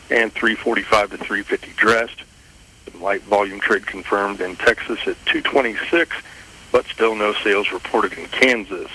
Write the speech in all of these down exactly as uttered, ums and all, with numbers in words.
and three forty-five to three fifty dressed. Some light volume trade confirmed in Texas at two twenty-six, but still no sales reported in Kansas.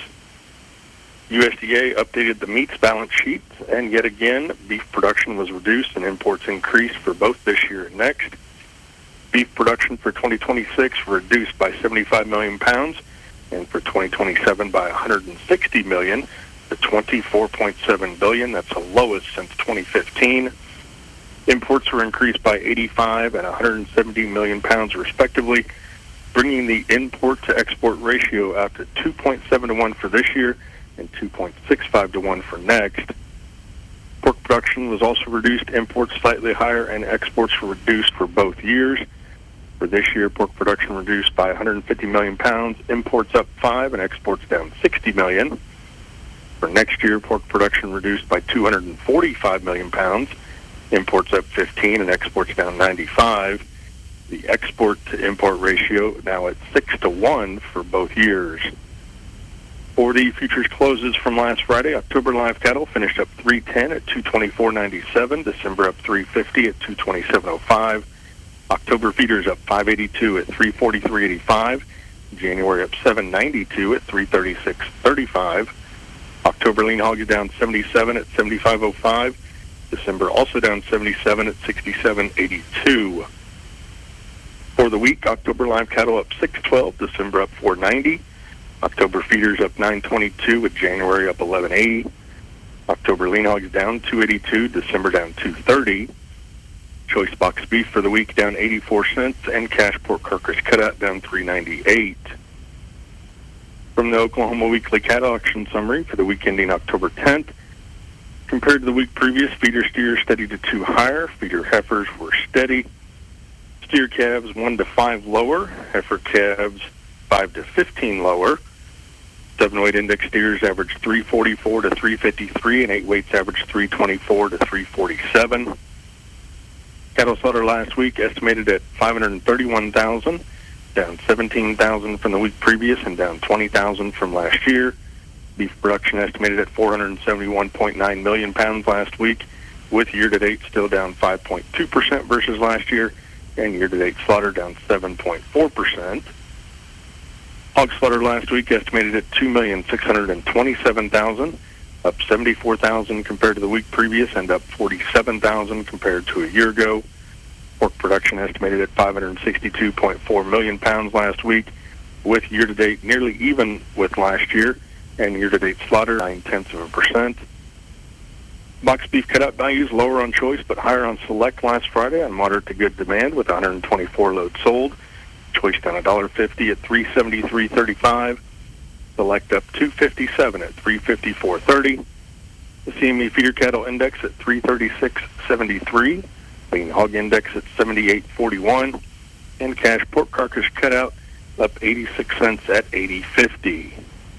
U S D A updated the meats balance sheet, and yet again, beef production was reduced and imports increased for both this year and next. Beef production for twenty twenty-six reduced by seventy-five million pounds, and for twenty twenty-seven by one hundred sixty million to twenty-four point seven billion. That's the lowest since twenty fifteen. Imports were increased by eighty-five and one hundred seventy million pounds respectively, bringing the import to export ratio out to two point seven to one for this year and two point six five to one for next. Pork production was also reduced, imports slightly higher, and exports were reduced for both years. For this year, pork production reduced by one hundred fifty million pounds, imports up five, and exports down sixty million. For next year, pork production reduced by two hundred forty-five million pounds, imports up fifteen, and exports down ninety-five. The export to import ratio now at six to one for both years. For the futures closes from last Friday, October live cattle finished up three ten at two twenty-four ninety-seven. December up three fifty at two twenty-seven oh five. October feeders up five eighty-two at three forty-three eighty-five. January up seven ninety-two at three thirty-six thirty-five. October lean hogs down seventy-seven at seventy-five oh five. December also down seventy-seven at sixty-seven eighty-two. For the week, October live cattle up six twelve, December up four ninety. October feeders up nine twenty-two with January up eleven eighty. October lean hogs down two eighty-two, December down two thirty. Choice box beef for the week down eighty-four cents, and cash pork carcass cutout down three ninety-eight. From the Oklahoma Weekly Cattle Auction Summary for the week ending October tenth, compared to the week previous, feeder steers steady to two higher, feeder heifers were steady. Steer calves one to five lower, heifer calves five to fifteen lower. Seven weight index steers averaged three forty-four to three fifty-three, and eight weights averaged three twenty-four to three forty-seven. Cattle slaughter last week estimated at five hundred thirty-one thousand, down seventeen thousand from the week previous and down twenty thousand from last year. Beef production estimated at four hundred seventy-one point nine million pounds last week, with year-to-date still down five point two percent versus last year, and year-to-date slaughter down seven point four percent. Hog slaughter last week estimated at two million six hundred twenty-seven thousand, up seventy-four thousand compared to the week previous and up forty-seven thousand compared to a year ago. Pork production estimated at five hundred sixty-two point four million pounds last week, with year-to-date nearly even with last year, and year-to-date slaughter nine-tenths of a percent. Box beef cutout values lower on choice but higher on select last Friday on moderate to good demand, with one hundred twenty-four loads sold. Choice down one dollar fifty at three seventy-three thirty-five. Select up two fifty-seven at three fifty-four thirty. The C M E feeder cattle index at three thirty-six seventy-three. Lean hog index at seventy-eight forty-one. And cash pork carcass cutout up eighty-six cents at eighty fifty.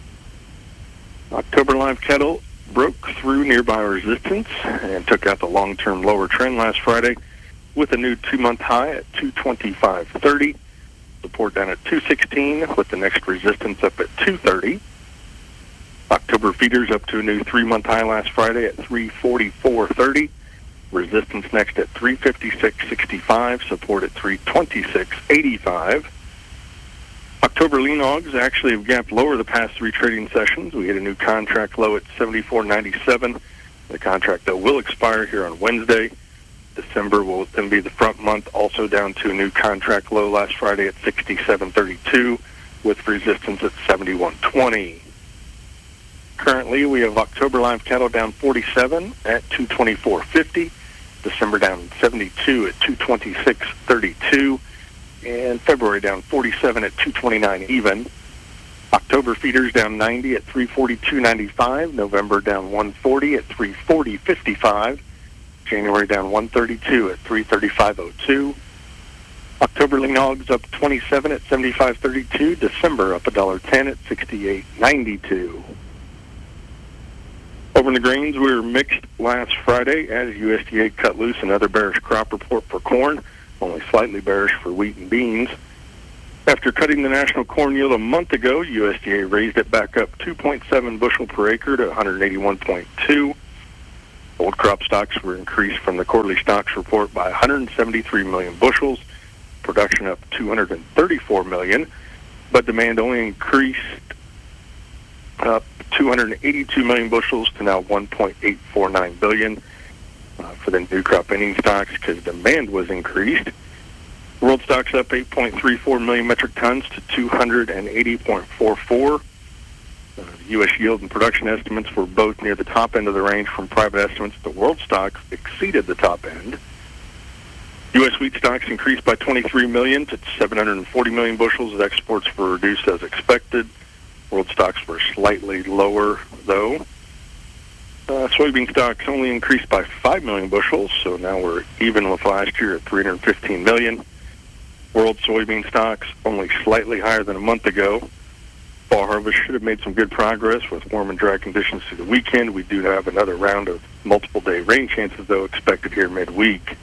October live cattle broke through nearby resistance and took out the long-term lower trend last Friday with a new two-month high at two twenty-five thirty. Support down at two sixteen with the next resistance up at two thirty. October feeders up to a new three-month high last Friday at three forty-four thirty. Resistance next at three fifty-six sixty-five. Support at three twenty-six eighty-five. October lean hogs actually have gapped lower the past three trading sessions. We hit a new contract low at seventy-four ninety-seven. The contract, though, will expire here on Wednesday. December will then be the front month, also down to a new contract low last Friday at sixty-seven thirty-two, with resistance at seventy-one twenty. Currently, we have October live cattle down forty-seven at two twenty-four fifty, December down seventy-two at two twenty-six thirty-two, and February down forty-seven at two twenty-nine even. October feeders down ninety at three forty-two ninety-five, November down one forty at three forty fifty-five, January down one thirty-two at three thirty-five oh two. October lean hogs up twenty-seven at seventy-five thirty-two, December up one dollar ten at sixty-eight ninety-two. Over in the grains, we were mixed last Friday as U S D A cut loose another bearish crop report for corn, only slightly bearish for wheat and beans. After cutting the national corn yield a month ago, U S D A raised it back up two point seven bushel per acre to one hundred eighty-one point two. Old crop stocks were increased from the quarterly stocks report by one hundred seventy-three million bushels, production up two hundred thirty-four million, but demand only increased up two hundred eighty-two million bushels to now one point eight four nine billion uh, for the new crop ending stocks because demand was increased. World stocks up eight point three four million metric tons to two hundred eighty point four four. Uh, the U S yield and production estimates were both near the top end of the range from private estimates. The world stocks exceeded the top end. U S wheat stocks increased by twenty-three million to seven hundred forty million bushels as exports were reduced as expected. World stocks were slightly lower, though. Uh, soybean stocks only increased by five million bushels, so now we're even with last year at three hundred fifteen million. World soybean stocks only slightly higher than a month ago. Fall harvest should have made some good progress with warm and dry conditions through the weekend. We do have another round of multiple-day rain chances, though, expected here midweek.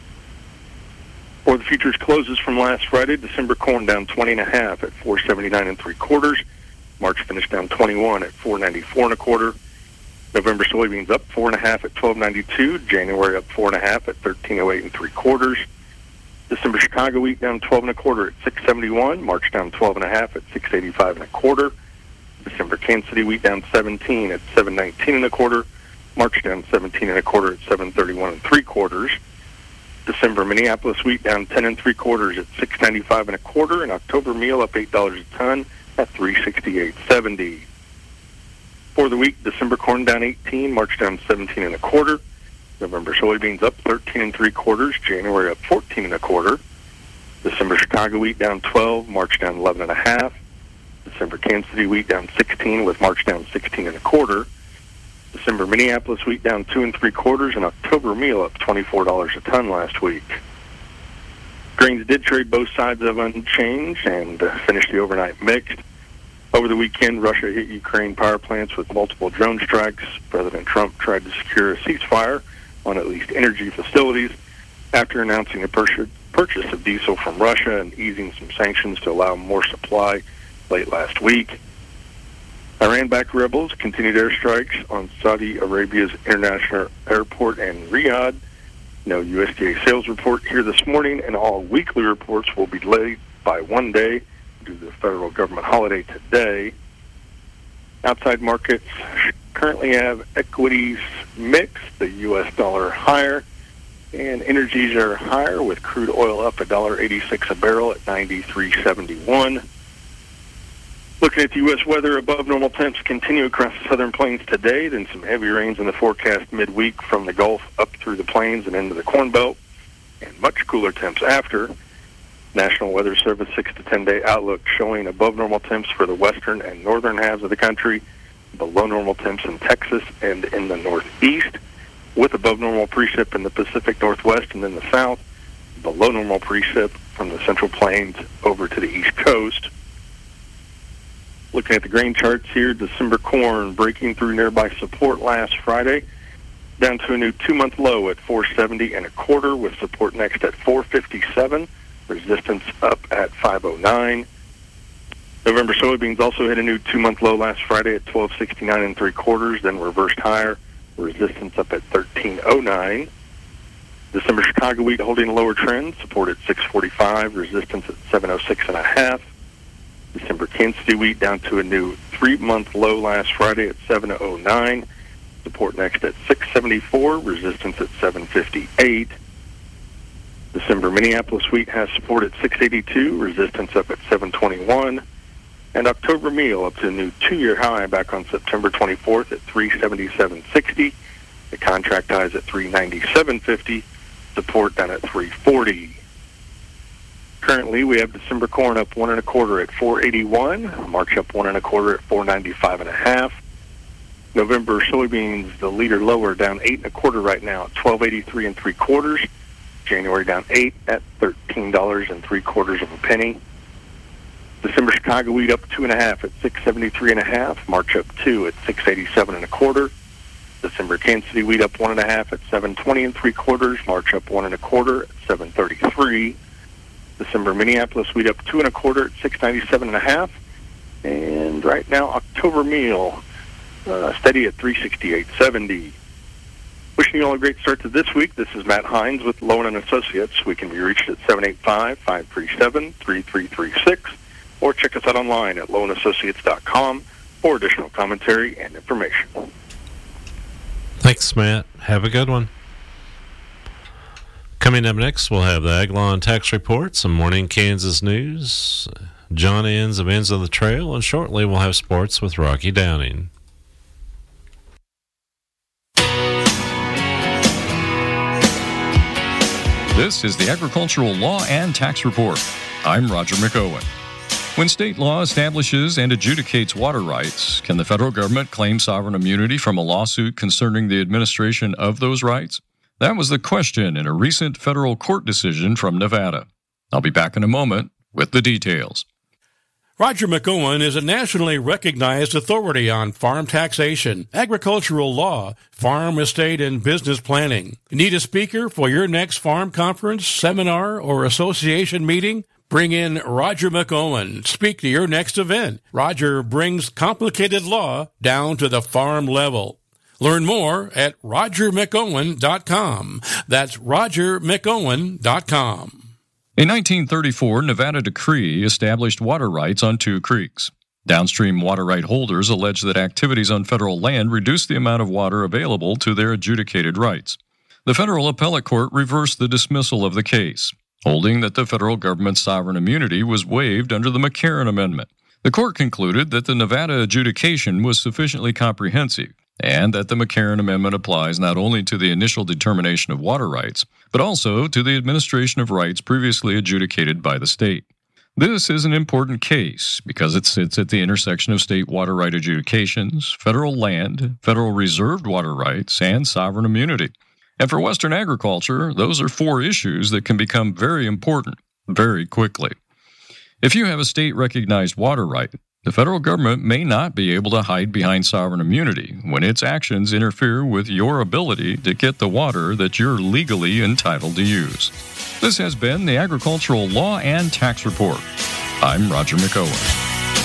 For the futures closes from last Friday, December corn down twenty and a half at four seventy-nine and three quarters. March finished down twenty-one at four ninety-four and a quarter. November soybeans up four and a half at twelve ninety-two. January up four and a half at thirteen oh eight and three quarters. December Chicago wheat down twelve and a quarter at six seventy-one. March down twelve and a half at six eighty-five and a quarter. December Kansas City wheat down seventeen at seven nineteen and a quarter. March down seventeen and a quarter at seven thirty-one and three quarters. December Minneapolis wheat down ten and three quarters at six ninety-five and a quarter. And October meal up eight dollars a ton at three sixty-eight seventy. For the week, December corn down eighteen, March down seventeen and a quarter. November soybeans up thirteen and three quarters, January up fourteen and a quarter. December Chicago wheat down twelve, March down eleven and a half. December Kansas City wheat down sixteen, with March down sixteen and a quarter. December Minneapolis wheat down two and three quarters, and October meal up twenty-four dollars a ton last week. Grains did trade both sides of unchanged and uh, finished the overnight mixed. Over the weekend, Russia hit Ukraine power plants with multiple drone strikes. President Trump tried to secure a ceasefire on at least energy facilities after announcing the pur- purchase of diesel from Russia and easing some sanctions to allow more supply late last week. Iran-backed rebels continued airstrikes on Saudi Arabia's international airport and Riyadh. No U S D A sales report here this morning, and all weekly reports will be delayed by one day due to the federal government holiday today. Outside markets currently have equities mixed, the U S dollar higher, and energies are higher with crude oil up one dollar eighty-six a barrel at ninety-three seventy-one. Looking at the U S weather, above normal temps continue across the southern plains today, then some heavy rains in the forecast midweek from the Gulf up through the plains and into the Corn Belt, and much cooler temps after. National Weather Service six to ten day outlook showing above normal temps for the western and northern halves of the country, below normal temps in Texas and in the northeast, with above normal precip in the Pacific Northwest and in the south, below normal precip from the Central Plains over to the East Coast. Looking at the grain charts here, December corn breaking through nearby support last Friday, down to a new two-month low at four seventy and a quarter, with support next at four fifty-seven. Resistance up at five oh nine. November soybeans also hit a new two-month low last Friday at twelve sixty-nine and three quarters, then reversed higher. Resistance up at thirteen oh nine. December Chicago wheat holding a lower trend, support at six forty-five, resistance at seven oh six and a half. December Kansas City wheat down to a new three-month low last Friday at seven oh nine. Support next at six seventy-four, resistance at seven fifty-eight. December Minneapolis wheat has support at six eighty-two, resistance up at seven twenty-one. And October meal up to a new two-year high back on September twenty-fourth at three seventy-seven sixty. The contract highs at three ninety-seven fifty, support down at three forty. Currently, we have December corn up one and a quarter at four eighty-one, March up one and a quarter at four ninety-five and a half. November soybeans, the leader lower, down eight and a quarter right now at twelve eighty-three and three quarters. January down eight at thirteen dollars and three quarters of a penny. December Chicago wheat up two and a half at six seventy-three and a half. March up two at six eighty-seven and a quarter. December Kansas City wheat up one and a half at seven twenty and three quarters. March up one and a quarter at seven thirty-three. December Minneapolis wheat up two and a quarter at six ninety-seven and a half. And right now October meal uh, steady at three sixty-eight seventy. Wishing you all a great start to this week. This is Matt Hines with Lowen and Associates. We can be reached at seven eight five, five three seven, three three three six or check us out online at lowen associates dot com for additional commentary and information. Thanks, Matt. Have a good one. Coming up next, we'll have the Ag Law and Tax Report, some morning Kansas news, John Ends of Ends of the Trail, and shortly we'll have sports with Rocky Downing. This is the Agricultural Law and Tax Report. I'm Roger McOwen. When state law establishes and adjudicates water rights, can the federal government claim sovereign immunity from a lawsuit concerning the administration of those rights? That was the question in a recent federal court decision from Nevada. I'll be back in a moment with the details. Roger McOwen is a nationally recognized authority on farm taxation, agricultural law, farm, estate, and business planning. Need a speaker for your next farm conference, seminar, or association meeting? Bring in Roger McOwen. Speak to your next event. Roger brings complicated law down to the farm level. Learn more at roger mcowen dot com. That's roger mcowen dot com. In nineteen thirty-four, Nevada decree established water rights on two creeks. Downstream water right holders alleged that activities on federal land reduced the amount of water available to their adjudicated rights. The federal appellate court reversed the dismissal of the case, holding that the federal government's sovereign immunity was waived under the McCarran Amendment. The court concluded that the Nevada adjudication was sufficiently comprehensive, and that the McCarran Amendment applies not only to the initial determination of water rights, but also to the administration of rights previously adjudicated by the state. This is an important case because it sits at the intersection of state water right adjudications, federal land, federal reserved water rights, and sovereign immunity. And for Western agriculture, those are four issues that can become very important very quickly. If you have a state-recognized water right, the federal government may not be able to hide behind sovereign immunity when its actions interfere with your ability to get the water that you're legally entitled to use. This has been the Agricultural Law and Tax Report. I'm Roger McOwen.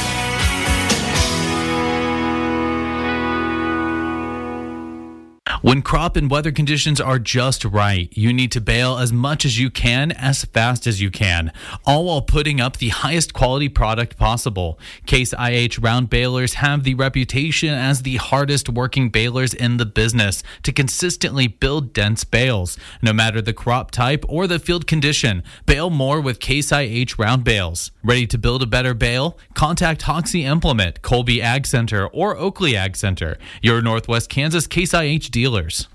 When crop and weather conditions are just right, you need to bale as much as you can, as fast as you can, all while putting up the highest quality product possible. Case I H round balers have the reputation as the hardest working balers in the business to consistently build dense bales. No matter the crop type or the field condition, bale more with Case I H round bales. Ready to build a better bale? Contact Hoxie Implement, Colby Ag Center, or Oakley Ag Center, your Northwest Kansas Case I H dealers. It's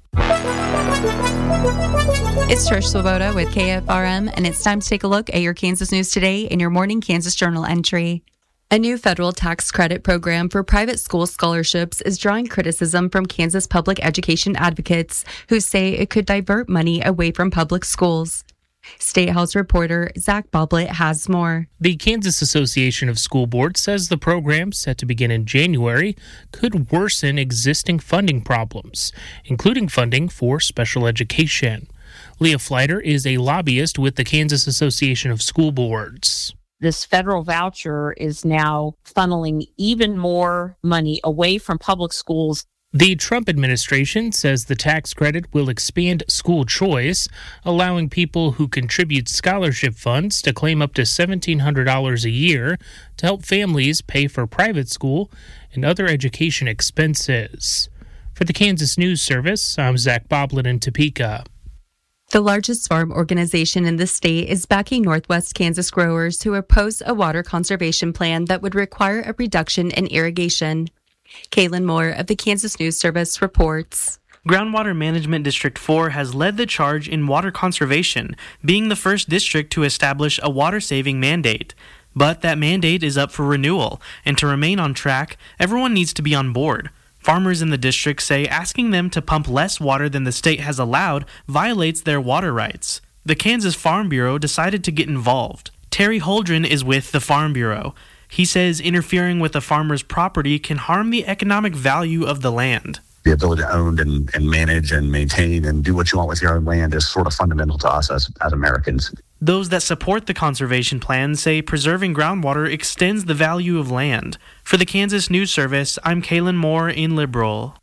Trish Swoboda with K F R M, and it's time to take a look at your Kansas news today in your morning Kansas Journal entry. A new federal tax credit program for private school scholarships is drawing criticism from Kansas public education advocates who say it could divert money away from public schools. State House reporter Zach Boblet has more. The Kansas Association of School Boards says the program, set to begin in January, could worsen existing funding problems, including funding for special education. Leah Fleiter is a lobbyist with the Kansas Association of School Boards. This federal voucher is now funneling even more money away from public schools. The Trump administration says the tax credit will expand school choice, allowing people who contribute scholarship funds to claim up to seventeen hundred dollars a year to help families pay for private school and other education expenses. For the Kansas News Service, I'm Zach Boblet in Topeka. The largest farm organization in the state is backing Northwest Kansas growers who oppose a water conservation plan that would require a reduction in irrigation. Kaylin Moore of the Kansas News Service reports. Groundwater Management District four has led the charge in water conservation, being the first district to establish a water-saving mandate. But that mandate is up for renewal, and to remain on track, everyone needs to be on board. Farmers in the district say asking them to pump less water than the state has allowed violates their water rights. The Kansas Farm Bureau decided to get involved. Terry Holdren is with the Farm Bureau. He says interfering with a farmer's property can harm the economic value of the land. The ability to own and, and manage and maintain and do what you want with your own land is sort of fundamental to us as, as Americans. Those that support the conservation plan say preserving groundwater extends the value of land. For the Kansas News Service, I'm Kaylin Moore in Liberal.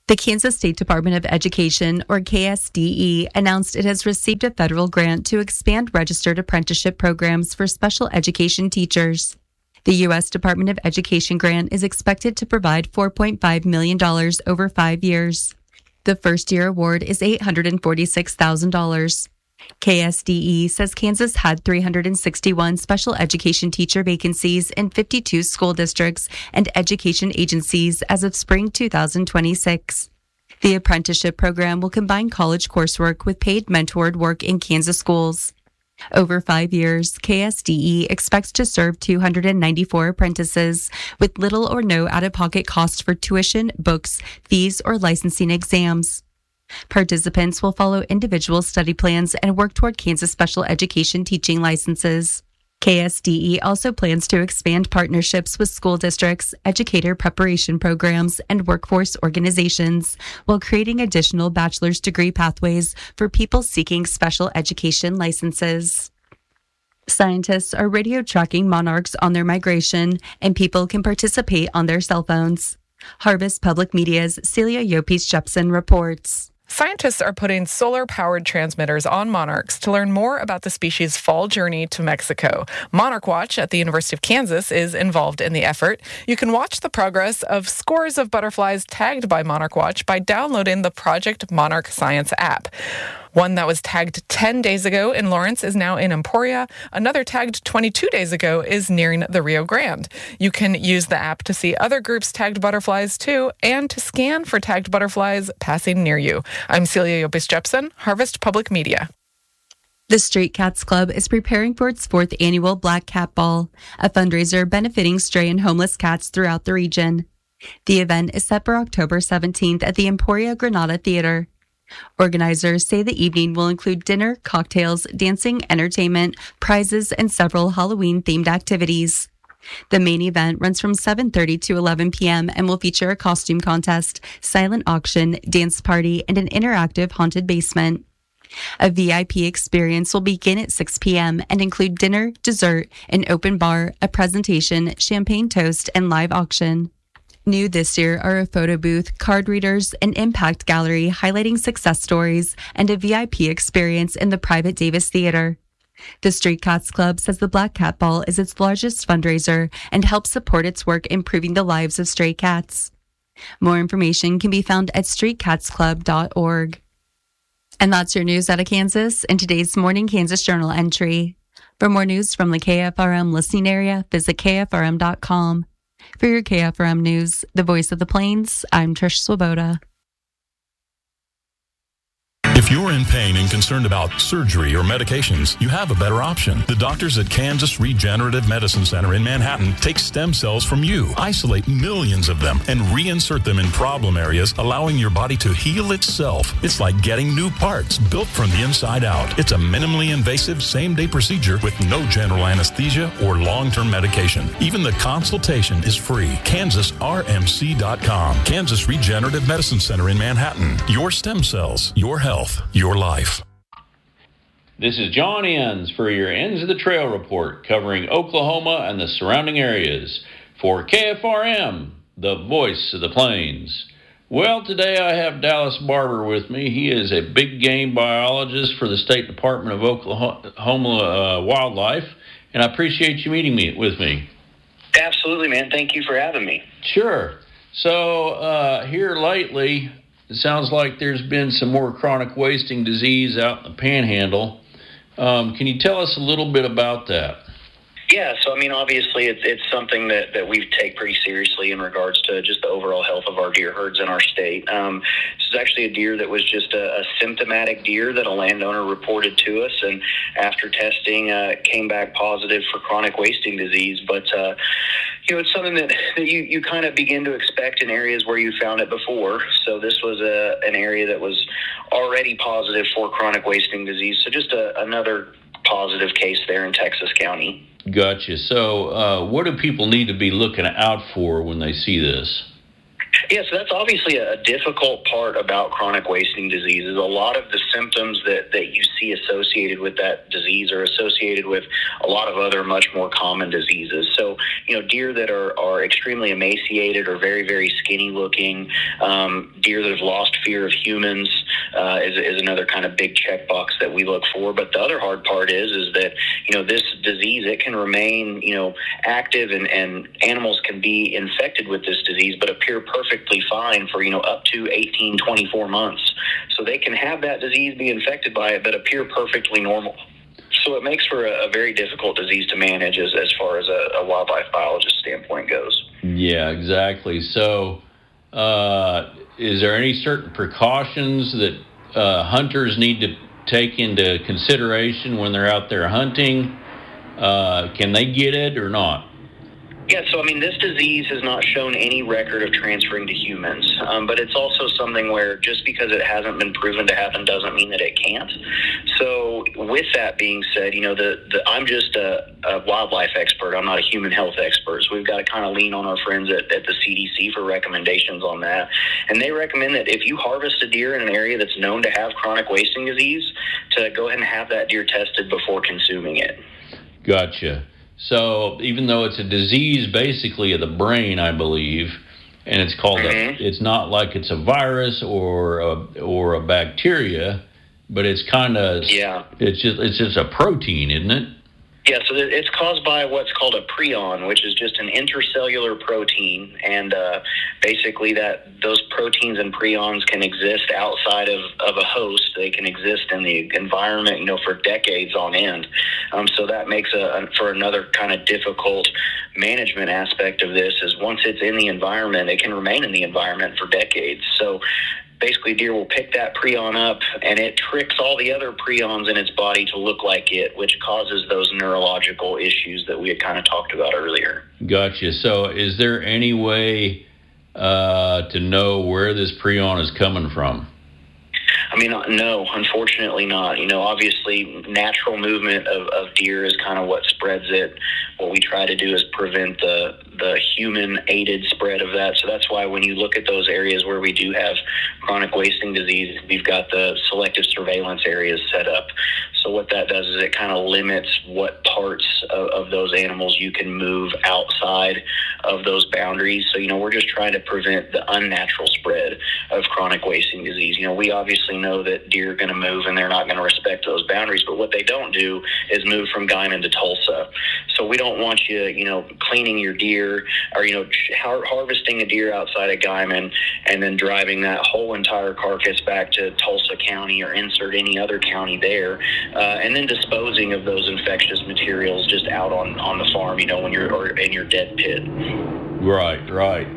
The Kansas State Department of Education, or K S D E, announced it has received a federal grant to expand registered apprenticeship programs for special education teachers. The U S Department of Education grant is expected to provide four point five million dollars over five years. The first-year award is eight hundred forty-six thousand dollars. K S D E says Kansas had three hundred sixty-one special education teacher vacancies in fifty-two school districts and education agencies as of spring two thousand twenty-six. The apprenticeship program will combine college coursework with paid mentored work in Kansas schools. Over five years, K S D E expects to serve two hundred ninety-four apprentices with little or no out-of-pocket cost for tuition, books, fees, or licensing exams. Participants will follow individual study plans and work toward Kansas special education teaching licenses. K S D E also plans to expand partnerships with school districts, educator preparation programs, and workforce organizations, while creating additional bachelor's degree pathways for people seeking special education licenses. Scientists are radio tracking monarchs on their migration, and people can participate on their cell phones. Harvest Public Media's Celia Yopes-Jepson reports. Scientists are putting solar-powered transmitters on monarchs to learn more about the species' fall journey to Mexico. Monarch Watch at the University of Kansas is involved in the effort. You can watch the progress of scores of butterflies tagged by Monarch Watch by downloading the Project Monarch Science app. One that was tagged ten days ago in Lawrence is now in Emporia. Another tagged twenty-two days ago is nearing the Rio Grande. You can use the app to see other groups' tagged butterflies too, and to scan for tagged butterflies passing near you. I'm Celia Yopes-Jepson, Harvest Public Media. The Street Cats Club is preparing for its fourth annual Black Cat Ball, a fundraiser benefiting stray and homeless cats throughout the region. The event is set for October seventeenth at the Emporia Granada Theater. Organizers say the evening will include dinner, cocktails, dancing, entertainment, prizes, and several Halloween-themed activities. The main event runs from seven thirty to eleven p.m. and will feature a costume contest, silent auction, dance party, and an interactive haunted basement. A V I P experience will begin at six p.m. and include dinner, dessert, an open bar, a presentation, champagne toast, and live auction. New this year are a photo booth, card readers, an impact gallery highlighting success stories, and a V I P experience in the private Davis Theater. The Street Cats Club says the Black Cat Ball is its largest fundraiser and helps support its work improving the lives of stray cats. More information can be found at street cats club dot org. And that's your news out of Kansas in today's Morning Kansas Journal entry. For more news from the K F R M listening area, visit K F R M dot com. For your K F R M News, the voice of the Plains, I'm Trish Swoboda. If you're in pain and concerned about surgery or medications, you have a better option. The doctors at Kansas Regenerative Medicine Center in Manhattan take stem cells from you, isolate millions of them, and reinsert them in problem areas, allowing your body to heal itself. It's like getting new parts built from the inside out. It's a minimally invasive same-day procedure with no general anesthesia or long-term medication. Even the consultation is free. Kansas R M C dot com. Kansas Regenerative Medicine Center in Manhattan. Your stem cells, your health. Your life. This is John Enns for your Ends of the Trail report covering Oklahoma and the surrounding areas for K F R M, the voice of the Plains. Well, today I have Dallas Barber with me. He is a big game biologist for the State Department of Oklahoma uh, Wildlife, and I appreciate you meeting me with me. Absolutely, man. Thank you for having me. Sure. So uh, here lately, it sounds like there's been some more chronic wasting disease out in the Panhandle. Um, can you tell us a little bit about that? Yeah, so I mean, obviously, it's it's something that, that we take pretty seriously in regards to just the overall health of our deer herds in our state. Um, this is actually a deer that was just a, a symptomatic deer that a landowner reported to us, and after testing, uh, came back positive for chronic wasting disease. But uh, you know, it's something that, that you, you kind of begin to expect in areas where you found it before. So this was a an area that was already positive for chronic wasting disease. So just a, another positive case there in Texas County. Gotcha. So uh, what do people need to be looking out for when they see this? Yeah, so that's obviously a difficult part about chronic wasting disease is a lot of the symptoms that, that you see associated with that disease are associated with a lot of other much more common diseases. So, you know, deer that are, are extremely emaciated or very, very skinny looking, um, deer that have lost fear of humans uh, is, is another kind of big checkbox that we look for. But the other hard part is, is that, you know, this disease, it can remain, you know, active and, and animals can be infected with this disease, but appear perfectly fine for, you know, up to eighteen, twenty-four months. So they can have that disease, be infected by it, but appear perfectly normal. So it makes for a, a very difficult disease to manage as, as far as a, a wildlife biologist standpoint goes. Yeah, exactly. So uh, is there any certain precautions that uh, hunters need to take into consideration when they're out there hunting? Uh, can they get it or not? Yeah, so I mean, this disease has not shown any record of transferring to humans, um, but it's also something where just because it hasn't been proven to happen doesn't mean that it can't. So with that being said, you know, the, the I'm just a, a wildlife expert. I'm not a human health expert, so we've got to kind of lean on our friends at, at the C D C for recommendations on that. And they recommend that if you harvest a deer in an area that's known to have chronic wasting disease, to go ahead and have that deer tested before consuming it. Gotcha. So even though it's a disease basically of the brain, I believe, and it's called mm-hmm. a, it's not like it's a virus or a, or a bacteria, but it's kind of, yeah. it's just, it's just a protein, isn't it? Yeah, so it's caused by what's called a prion, which is just an intercellular protein, and uh, basically that those proteins and prions can exist outside of, of a host. They can exist in the environment, you know, for decades on end. Um, so that makes a, a for another kind of difficult management aspect of this is once it's in the environment, it can remain in the environment for decades. So basically, deer will pick that prion up, and it tricks all the other prions in its body to look like it, which causes those neurological issues that we had kind of talked about earlier. Gotcha. So is there any way uh, to know where this prion is coming from? I mean, no, unfortunately not. You know, obviously, natural movement of, of deer is kind of what spreads it. What we try to do is prevent the the human-aided spread of that. So that's why when you look at those areas where we do have chronic wasting disease, we've got the selective surveillance areas set up. So what that does is it kind of limits what parts of, of those animals you can move outside of those boundaries. So, you know, we're just trying to prevent the unnatural spread of chronic wasting disease. You know, we obviously know that deer are going to move and they're not going to respect those boundaries, but what they don't do is move from Guymon to Tulsa. So we don't want you, you know, cleaning your deer or, you know, har- harvesting a deer outside of Guymon and then driving that whole entire carcass back to Tulsa County or insert any other county there, uh, and then disposing of those infectious materials just out on, on the farm, you know, when you're or in your dead pit. Right, right.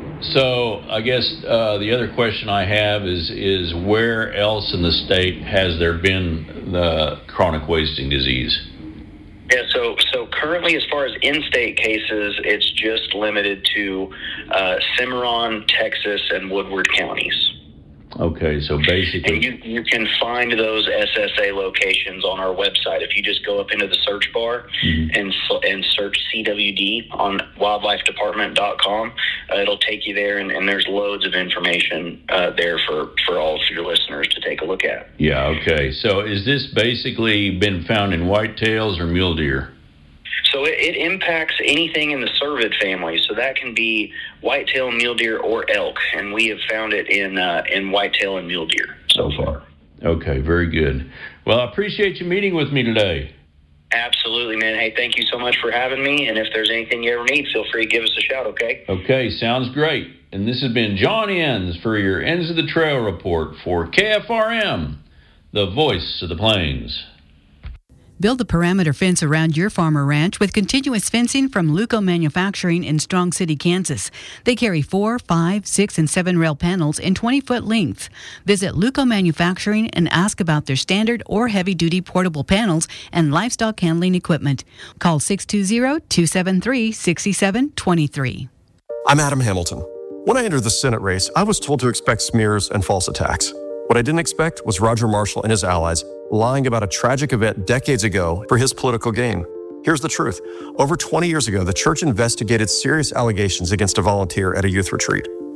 So I guess uh, the other question I have is is where else in the state has there been the chronic wasting disease? Yeah, so so currently, as far as in-state cases, it's just limited to uh, Cimarron, Texas, and Woodward counties. Okay, so basically... And you, you can find those S S A locations on our website. If you just go up into the search bar mm-hmm. and and search C W D on wildlife department dot com, uh, it'll take you there, and, and there's loads of information uh, there for, for all of your listeners to take a look at. Yeah, okay. So is this basically been found in whitetails or mule deer? So it, it impacts anything in the cervid family. So that can be whitetail, mule deer, or elk. And we have found it in uh, in whitetail and mule deer so okay. far. Okay, very good. Well, I appreciate you meeting with me today. Absolutely, man. Hey, thank you so much for having me. And if there's anything you ever need, feel free to give us a shout, okay? Okay, sounds great. And this has been John Enns for your Ends of the Trail report for K F R M, the voice of the plains. Build a perimeter fence around your farm or ranch with continuous fencing from Luco Manufacturing in Strong City, Kansas. They carry four, five, six, and seven rail panels in twenty-foot lengths. Visit Luco Manufacturing and ask about their standard or heavy-duty portable panels and livestock handling equipment. Call six two zero, two seven three, six seven two three. I'm Adam Hamilton. When I entered the Senate race, I was told to expect smears and false attacks. What I didn't expect was Roger Marshall and his allies lying about a tragic event decades ago for his political gain. Here's the truth. Over twenty years ago, the church investigated serious allegations against a volunteer at a youth retreat.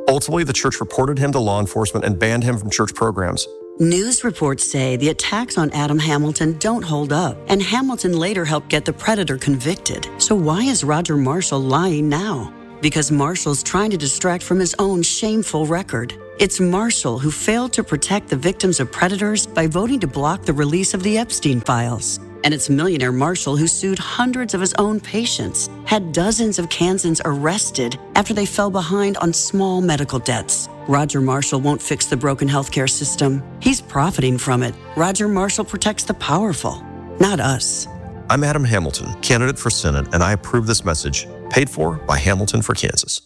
Ultimately, the church reported him to law enforcement and banned him from church programs. News reports say the attacks on Adam Hamilton don't hold up, and Hamilton later helped get the predator convicted. So why is Roger Marshall lying now? Because Marshall's trying to distract from his own shameful record. It's Marshall who failed to protect the victims of predators by voting to block the release of the Epstein files. And it's millionaire Marshall who sued hundreds of his own patients, had dozens of Kansans arrested after they fell behind on small medical debts. Roger Marshall won't fix the broken healthcare system. He's profiting from it. Roger Marshall protects the powerful, not us. I'm Adam Hamilton, candidate for Senate, and I approve this message, paid for by Hamilton for Kansas.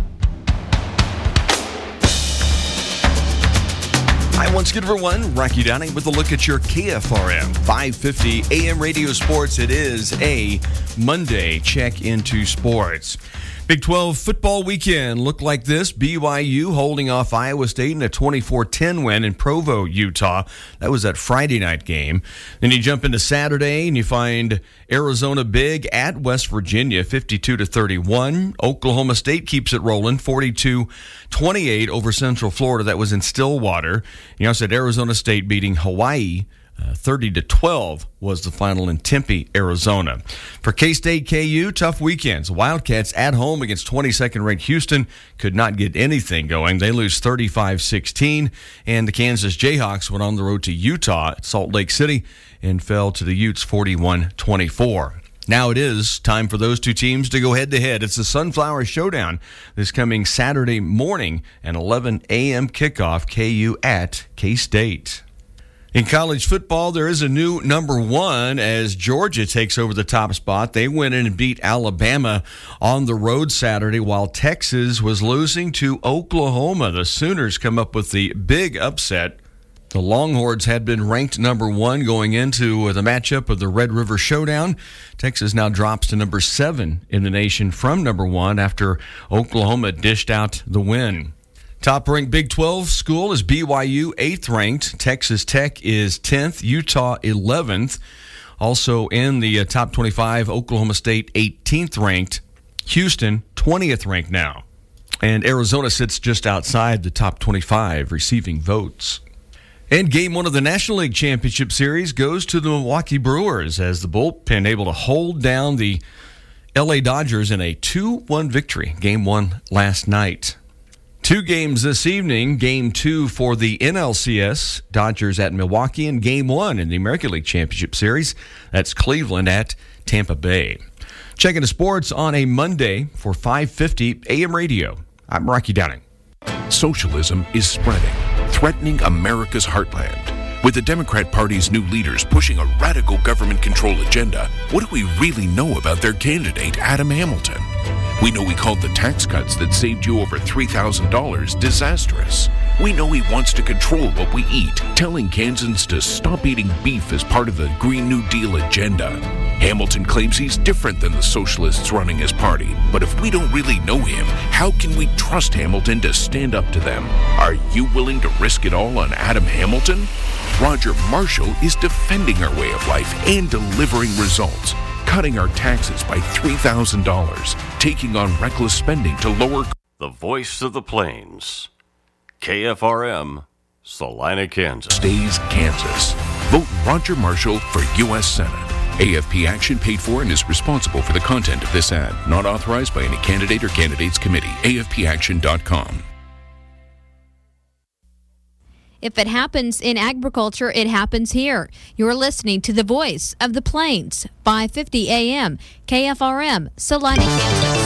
Hi, once again, everyone. Rocky Downing with a look at your K F R M five fifty A M Radio Sports. It is a Monday check into sports. Big twelve football weekend looked like this. B Y U holding off Iowa State in a twenty-four ten win in Provo, Utah. That was that Friday night game. Then you jump into Saturday and you find Arizona big at West Virginia, fifty-two to thirty-one. Oklahoma State keeps it rolling, forty-two twenty-eight over Central Florida. That was in Stillwater. You also had Arizona State beating Hawaii. Uh, thirty to twelve was the final in Tempe, Arizona. For K-State K U, tough weekends. Wildcats at home against twenty-second ranked Houston could not get anything going. They lose thirty-five sixteen, and the Kansas Jayhawks went on the road to Utah at Salt Lake City and fell to the Utes forty-one twenty-four. Now it is time for those two teams to go head-to-head. It's the Sunflower Showdown this coming Saturday morning, an eleven a.m. kickoff, K U at K-State. In college football, there is a new number one as Georgia takes over the top spot. They went in and beat Alabama on the road Saturday while Texas was losing to Oklahoma. The Sooners come up with the big upset. The Longhorns had been ranked number one going into the matchup of the Red River Showdown. Texas now drops to number seven in the nation from number one after Oklahoma dished out the win. Top-ranked Big twelve school is B Y U, eighth ranked. Texas Tech is tenth. Utah, eleventh. Also in the uh, top twenty-five, Oklahoma State, eighteenth ranked. Houston, twentieth ranked now. And Arizona sits just outside the top twenty-five, receiving votes. And game one of the National League Championship Series goes to the Milwaukee Brewers as the bullpen able to hold down the L A Dodgers in a two one victory. Game one last night. Two games this evening. Game two for the N L C S, Dodgers at Milwaukee, and game one in the American League Championship Series. That's Cleveland at Tampa Bay. Checking the sports on a Monday for five fifty A M Radio. I'm Rocky Downing. Socialism is spreading, threatening America's heartland. With the Democrat Party's new leaders pushing a radical government control agenda, what do we really know about their candidate, Adam Hamilton? We know he called the tax cuts that saved you over three thousand dollars disastrous. We know he wants to control what we eat, telling Kansans to stop eating beef as part of the Green New Deal agenda. Hamilton claims he's different than the socialists running his party. But if we don't really know him, how can we trust Hamilton to stand up to them? Are you willing to risk it all on Adam Hamilton? Roger Marshall is defending our way of life and delivering results. Cutting our taxes by three thousand dollars, taking on reckless spending to lower... The voice of the plains. K F R M, Salina, Kansas. Stays Kansas. Vote Roger Marshall for U S Senate. A F P Action paid for and is responsible for the content of this ad. Not authorized by any candidate or candidates committee. A F P action dot com. If it happens in agriculture, it happens here. You're listening to the voice of the plains, five fifty A M, K F R M, Salina, Kansas.